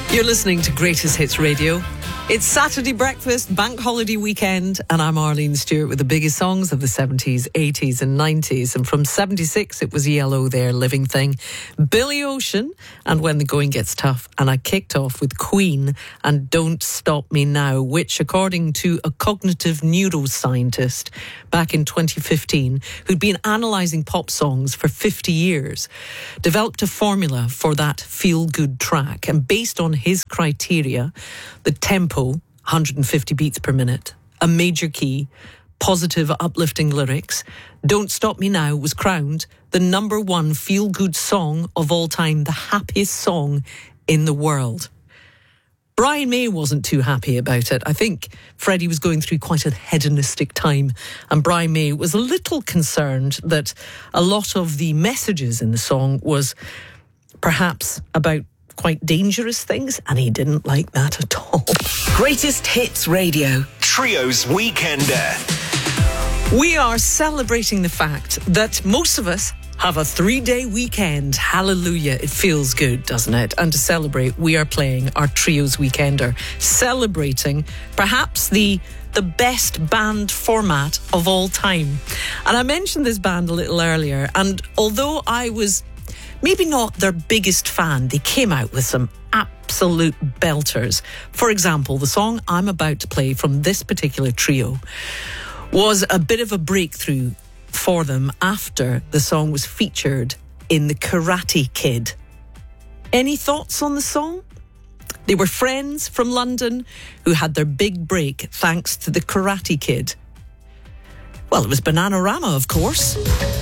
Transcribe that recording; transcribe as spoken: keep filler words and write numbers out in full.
You're listening to Greatest Hits Radio. It's Saturday breakfast, bank holiday weekend, and I'm Arlene Stewart with the biggest songs of the seventies, eighties and nineties. And from seventy-six, it was Yellow there, Living Thing, Billy Ocean, and When the Going Gets Tough. And I kicked off with Queen and Don't Stop Me Now, which, according to a cognitive neuroscientist back in twenty fifteen, who'd been analysing pop songs for fifty years, developed a formula for that feel-good track. And based on his criteria, the tempo, one hundred fifty beats per minute, a major key, positive, uplifting lyrics, Don't Stop Me Now was crowned the number one feel-good song of all time, the happiest song in the world. Brian May wasn't too happy about it. I think Freddie was going through quite a hedonistic time, and Brian May was a little concerned that a lot of the messages in the song was perhaps about quite dangerous things, and he didn't like that at all. Greatest Hits Radio. Trio's Weekender. We are celebrating the fact that most of us have a three-day weekend. Hallelujah. It feels good, doesn't it? And to celebrate, we are playing our Trio's Weekender, celebrating perhaps the the best band format of all time. And I mentioned this band a little earlier, and although I was maybe not their biggest fan, they came out with some absolute belters. For example, the song I'm about to play from this particular trio was a bit of a breakthrough for them after the song was featured in The Karate Kid. Any thoughts on the song? They were friends from London who had their big break thanks to The Karate Kid. Well, it was Bananarama, of course.